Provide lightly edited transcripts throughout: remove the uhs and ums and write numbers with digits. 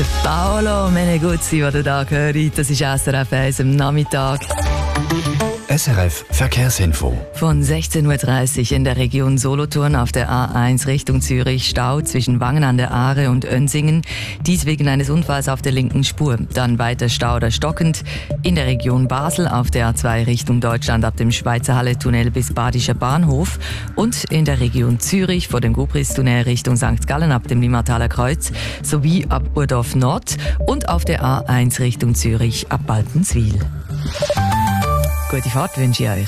Der Paolo Meneguzzi, den ihr da hört, das ist SRF 1 am Nachmittag. SRF Verkehrsinfo. Von 16.30 Uhr in der Region Solothurn auf der A1 Richtung Zürich Stau zwischen Wangen an der Aare und Önsingen. Dies wegen eines Unfalls auf der linken Spur. Dann weiter Stau oder stockend in der Region Basel auf der A2 Richtung Deutschland ab dem Schweizer Halle-Tunnel bis Badischer Bahnhof. Und in der Region Zürich vor dem Gubristunnel Richtung St. Gallen ab dem Limmertaler Kreuz sowie ab Urdorf Nord und auf der A1 Richtung Zürich ab Baltenswil. Gute Fahrt wünsche ich euch.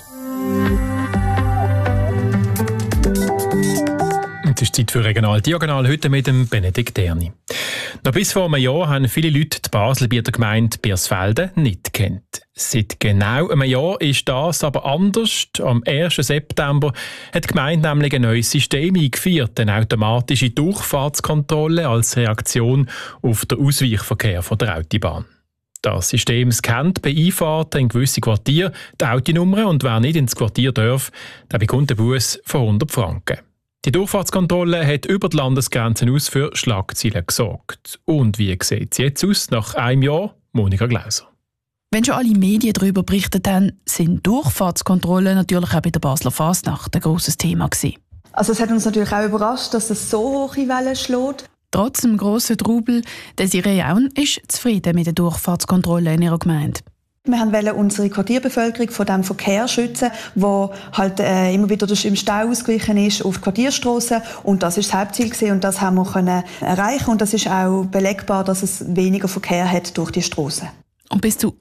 Es ist Zeit für Regional Diagonal, heute mit dem Benedikt Erni. Noch bis vor einem Jahr haben viele Leute die Baselbieter Gemeinde Birsfelden nicht kennt. Seit genau einem Jahr ist das aber anders. Am 1. September hat die Gemeinde nämlich ein neues System eingeführt, eine automatische Durchfahrtskontrolle als Reaktion auf den Ausweichverkehr von der Autobahn. Das System scannt bei Einfahrten in gewisse Quartiere die Autonummer und wer nicht ins Quartier darf, der bekommt einen Buss von 100 Franken. Die Durchfahrtskontrolle hat über die Landesgrenzen aus für Schlagzeilen gesorgt. Und wie sieht es jetzt aus nach einem Jahr? Monika Glauser. Wenn schon alle Medien darüber berichtet haben, sind Durchfahrtskontrollen natürlich auch bei der Basler Fasnacht ein grosses Thema gewesen. Also es hat uns natürlich auch überrascht, dass es so hohe Wellen schlägt. Trotz dem grossen Trubel, Desiree Jaun ist zufrieden mit der Durchfahrtskontrolle in ihrer Gemeinde. Wir wollten unsere Quartierbevölkerung von dem Verkehr schützen, der halt immer wieder im Stau ausgewichen ist auf die Quartierstrassen. Und das ist das Hauptziel gewesen, und das haben wir können erreichen. Und das ist auch belegbar, dass es weniger Verkehr hat durch die Strassen. Und bis zu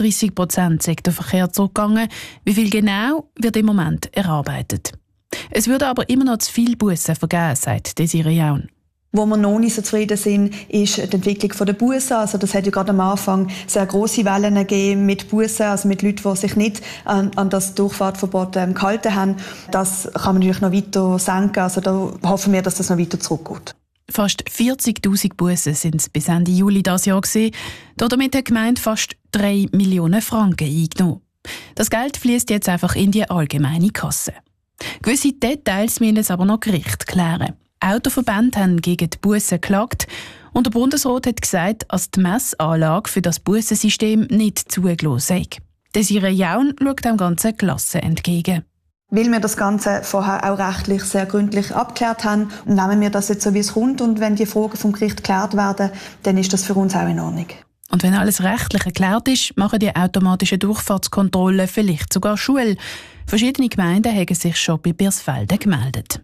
38% ist der Verkehr zurückgegangen. Wie viel genau, wird im Moment erarbeitet. Es würde aber immer noch zu viele Bussen vergeben, sagt Desiree Jaun. Wo wir noch nicht so zufrieden sind, ist die Entwicklung der Bussen. Also das hat ja gerade am Anfang sehr grosse Wellen gegeben mit Bussen, also mit Leuten, die sich nicht an das Durchfahrtverbot gehalten haben. Das kann man natürlich noch weiter senken. Also da hoffen wir, dass das noch weiter zurückgeht. Fast 40'000 Bussen sind es bis Ende Juli dieses Jahr gewesen. Damit hat die Gemeinde fast 3 Millionen Franken eingenommen. Das Geld fließt jetzt einfach in die allgemeine Kasse. Gewisse Details müssen es aber noch Gericht klären. Autoverbände haben gegen die Bussen geklagt und der Bundesrat hat gesagt, dass die Messanlage für das Bussensystem nicht zugelassen sei. Desiree Jaun schaut dem Ganzen gelassen entgegen. Weil wir das Ganze vorher auch rechtlich sehr gründlich abgeklärt haben, nehmen wir das jetzt so, wie es kommt. Und wenn die Fragen vom Gericht geklärt werden, dann ist das für uns auch in Ordnung. Und wenn alles rechtlich geklärt ist, machen die automatischen Durchfahrtskontrollen vielleicht sogar Schule. Verschiedene Gemeinden haben sich schon bei Birsfelden gemeldet.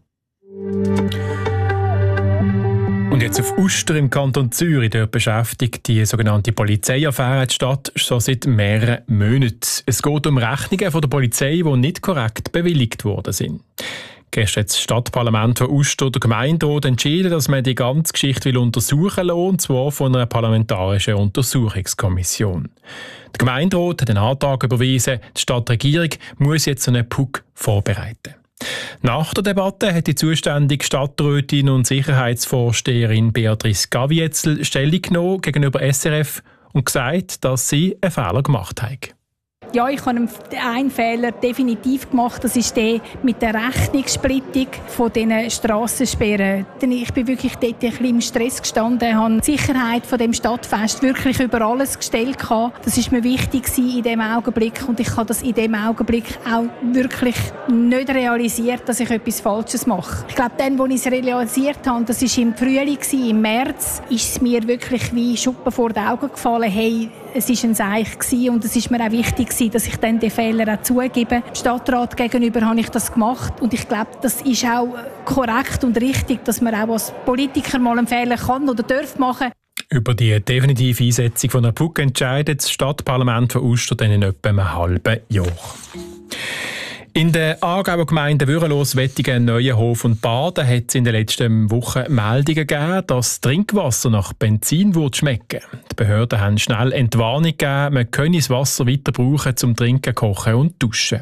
Und jetzt auf Uster im Kanton Zürich. Dort beschäftigt die sogenannte Polizeiaffäre die Stadt schon seit mehreren Monaten. Es geht um Rechnungen von der Polizei, die nicht korrekt bewilligt worden sind. Gestern hat das Stadtparlament von Uster der Gemeinderat entschieden, dass man die ganze Geschichte untersuchen will, und zwar von einer parlamentarischen Untersuchungskommission. Der Gemeinderat hat einen Antrag überwiesen, die Stadtregierung muss jetzt einen PUC vorbereiten. Nach der Debatte hat die zuständige Stadträtin und Sicherheitsvorsteherin Beatrice Gavietzel Stellung genommen gegenüber SRF und gesagt, dass sie einen Fehler gemacht hat. Ja, ich habe einen Fehler definitiv gemacht. Das ist der mit der Rechnungssplittung von diesen Strassensperren. Ich bin wirklich dort ein bisschen im Stress gestanden, habe die Sicherheit von dem Stadtfest wirklich über alles gestellt. Das ist mir wichtig in diesem Augenblick, und ich habe das in diesem Augenblick auch wirklich nicht realisiert, dass ich etwas Falsches mache. Ich glaube, dann, als ich es realisiert habe, das war im Frühling, im März, ist es mir wirklich wie Schuppen vor die Augen gefallen. Hey, es war ein Seich und es ist mir auch wichtig, dass ich dann den Fehler auch zugebe. Dem Stadtrat gegenüber habe ich das gemacht, und ich glaube, das ist auch korrekt und richtig, dass man auch als Politiker mal einen Fehler kann oder darf machen. Über die definitive Einsetzung von einer PUC entscheidet das Stadtparlament von Uster dann in etwa einem halben Jahr. In der Aargauer Gemeinde Würenlos-Wettigen, Neuenhof und Baden hat es in den letzten Wochen Meldungen gegeben, dass Trinkwasser nach Benzin schmecken. Die Behörden haben schnell Entwarnung gegeben, man könne das Wasser weiter brauchen zum Trinken, Kochen und Duschen.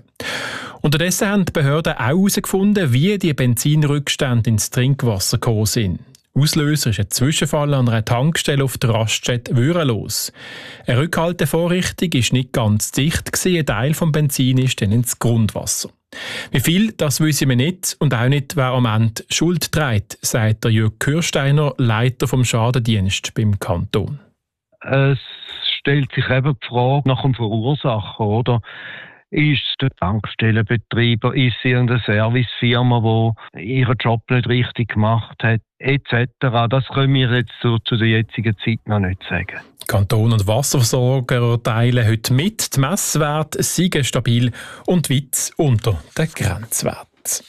Unterdessen haben die Behörden auch herausgefunden, wie die Benzinrückstände ins Trinkwasser gekommen sind. Auslöser ist ein Zwischenfall an einer Tankstelle auf der Raststätte Würenlos. Eine Rückhaltevorrichtung war nicht ganz dicht, ein Teil des Benzin ist dann ins Grundwasser. Wie viel, das wissen wir nicht und auch nicht, wer am Ende Schuld trägt, sagt der Jürg Kürsteiner, Leiter vom Schadendienst beim Kanton. Es stellt sich eben die Frage nach dem Verursacher, oder? Ist es der Tankstellenbetreiber, ist es irgendeine Servicefirma, die ihren Job nicht richtig gemacht hat, etc. Das können wir jetzt so zu der jetzigen Zeit noch nicht sagen. Kanton und Wasserversorger teilen heute mit, die Messwerte seien stabil und weit unter den Grenzwerten.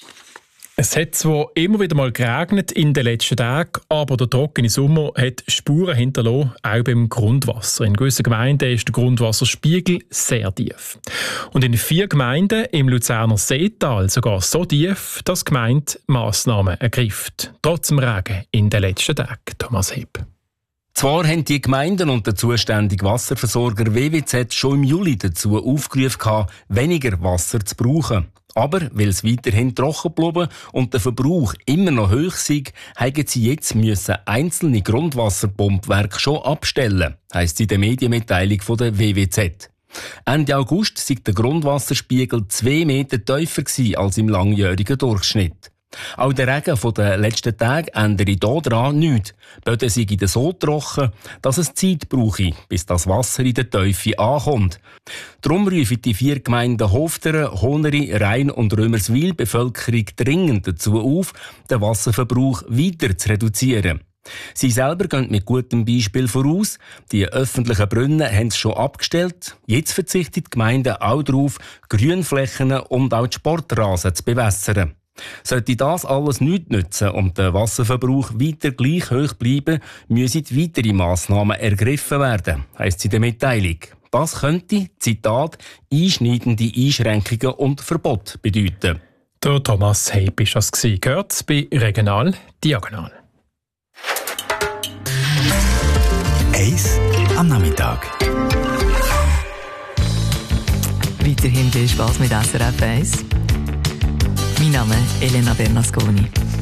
Es hat zwar immer wieder mal geregnet in den letzten Tagen, aber der trockene Sommer hat Spuren hinterlassen, auch beim Grundwasser. In gewissen Gemeinden ist der Grundwasserspiegel sehr tief. Und in 4 Gemeinden im Luzerner Seetal sogar so tief, dass die Gemeinde Massnahmen ergreift. Trotz dem Regen in den letzten Tagen. Thomas Heb. Zwar haben die Gemeinden und der zuständige Wasserversorger WWZ schon im Juli dazu aufgerufen, weniger Wasser zu brauchen. Aber weil es weiterhin trocken geblieben und der Verbrauch immer noch hoch sei, haben sie jetzt einzelne Grundwasserpumpwerke schon abstellen, heisst in der Medienmitteilung von der WWZ. Ende August sei der Grundwasserspiegel 2 Meter tiefer gewesen als im langjährigen Durchschnitt. Auch der Regen von den letzten Tagen ändere daran nichts. Die Böden seien so trocken, dass es Zeit brauche, bis das Wasser in der Tiefe ankommt. Darum rufen die 4 Gemeinden Hofteren, Honeri, Rhein und Römerswil die Bevölkerung dringend dazu auf, den Wasserverbrauch weiter zu reduzieren. Sie selber gehen mit gutem Beispiel voraus. Die öffentlichen Brunnen haben es schon abgestellt. Jetzt verzichtet die Gemeinde auch darauf, Grünflächen und auch die Sportrasen zu bewässern. Sollte das alles nichts nützen und der Wasserverbrauch weiter gleich hoch bleiben, müssen weitere Massnahmen ergriffen werden, heisst es in der Mitteilung. Das könnte, Zitat, einschneidende Einschränkungen und Verbote bedeuten. Der Thomas Heb war das. Gehört bei Regional Diagonal. Eis am Nachmittag. Weiterhin viel Spass mit SRF 1. Mein Name ist Elena Bernasconi.